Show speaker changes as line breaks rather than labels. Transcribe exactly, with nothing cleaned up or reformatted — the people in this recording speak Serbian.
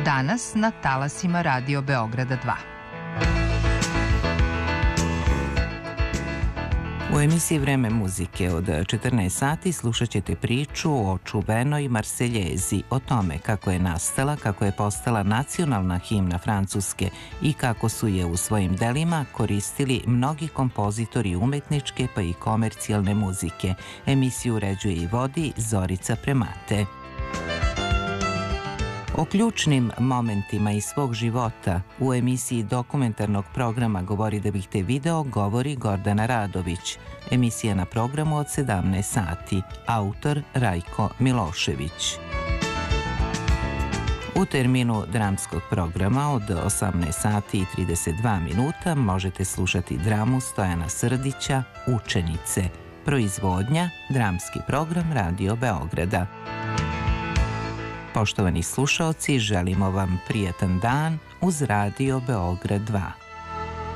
Danas na talasima Radio Beograda dva.
U emisiji Vreme muzike od četrnaest sati slušat ćete priču o čuvenoj Marseljezi, o tome kako je nastala, kako je postala nacionalna himna Francuske i kako su je u svojim delima koristili mnogi kompozitori umetničke pa i komercijalne muzike. Emisiju uređuje i vodi Zorica Premate. O ključnim momentima iz svog života u emisiji dokumentarnog programa Govori da bih te video govori Gordana Radović. Emisija na programu od sedamnaest sati. Autor Rajko Milošević. U terminu dramskog programa od osamnaest sati i trideset dva minuta možete slušati dramu Stojana Srdića Učenice. Proizvodnja dramski program Radio Beograda. Poštovani slušaoci, želimo vam prijatan dan uz Radio Beograd dva.